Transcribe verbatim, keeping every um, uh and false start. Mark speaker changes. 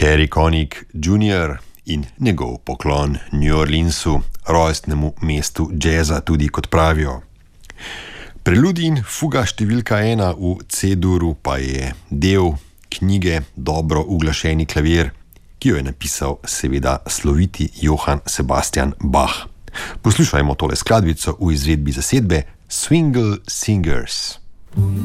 Speaker 1: Cary Connick junior in njegov poklon New Orleansu, rojstnemu mestu jazza, tudi kot pravijo. Preludij in fuga številka ena v C-duru pa je del knjige Dobro uglašeni klavir, ki jo je napisal seveda sloviti Johann Sebastian Bach. Poslušajmo tole skladbico v izvedbi zasedbe Swingle Singers.